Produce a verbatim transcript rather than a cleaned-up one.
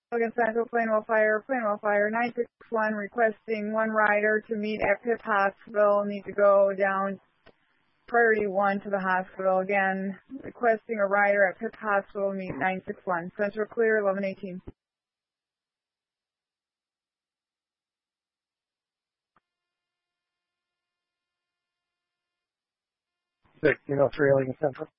against Central Plainwell Fire, Plainwell Fire, nine six one requesting one rider to meet at Pitt Hospital. Need to go down priority one to the hospital. Again, requesting a rider at Pitt Hospital, meet nine six one. Central clear, eleven eighteen. Six, you know, three Allegheny Central.